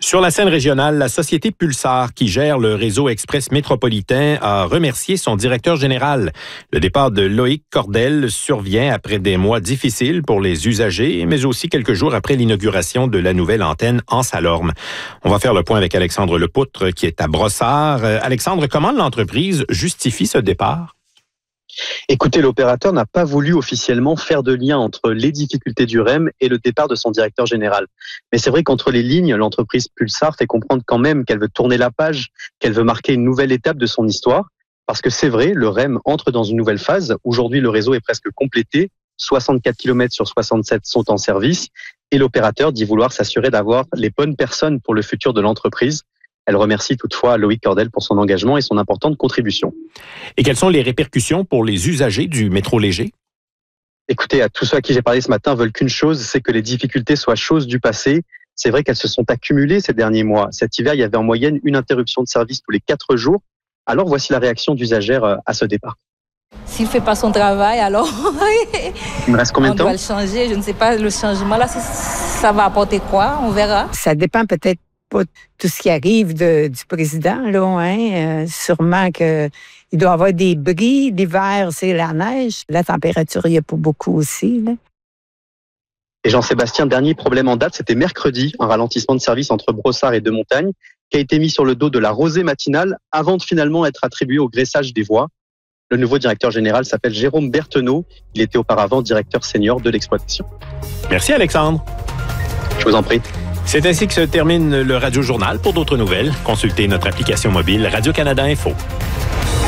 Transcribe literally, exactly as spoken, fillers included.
Sur la scène régionale, la société Pulsar, qui gère le réseau express métropolitain, a remercié son directeur général. Le départ de Loïc Cordel survient après des mois difficiles pour les usagers, mais aussi quelques jours après l'inauguration de la nouvelle antenne Anse-à-Lorme. On va faire le point avec Alexandre Lepoutre, qui est à Brossard. Euh, Alexandre, comment l'entreprise justifie ce départ? Écoutez, l'opérateur n'a pas voulu officiellement faire de lien entre les difficultés du R E M et le départ de son directeur général. Mais c'est vrai qu'entre les lignes, l'entreprise Pulsar fait comprendre quand même qu'elle veut tourner la page, qu'elle veut marquer une nouvelle étape de son histoire. Parce que c'est vrai, le R E M entre dans une nouvelle phase. Aujourd'hui, le réseau est presque complété. soixante-quatre kilomètres sur soixante-sept sont en service. Et l'opérateur dit vouloir s'assurer d'avoir les bonnes personnes pour le futur de l'entreprise. Elle remercie toutefois Loïc Cordel pour son engagement et son importante contribution. Et quelles sont les répercussions pour les usagers du métro léger? Écoutez, à tous ceux à qui j'ai parlé ce matin veulent qu'une chose, c'est que les difficultés soient choses du passé. C'est vrai qu'elles se sont accumulées ces derniers mois. Cet hiver, il y avait en moyenne une interruption de service tous les quatre jours. Alors voici la réaction d'usagères à ce départ. S'il ne fait pas son travail, alors il me reste combien de temps? On doit le changer. Je ne sais pas, le changement là, ça va apporter quoi? On verra. Ça dépend peut-être pas tout ce qui arrive de, du président, là, hein. Euh, sûrement qu'il doit y avoir des bris. L'hiver, c'est la neige. La température, il n'y a pas beaucoup aussi, là. Et Jean-Sébastien, dernier problème en date, c'était mercredi, un ralentissement de service entre Brossard et Deux-Montagnes, qui a été mis sur le dos de la rosée matinale avant de finalement être attribué au graissage des voies. Le nouveau directeur général s'appelle Jérôme Berthenot. Il était auparavant directeur senior de l'exploitation. Merci Alexandre. Je vous en prie. C'est ainsi que se termine le Radio Journal. Pour d'autres nouvelles, consultez notre application mobile Radio-Canada Info.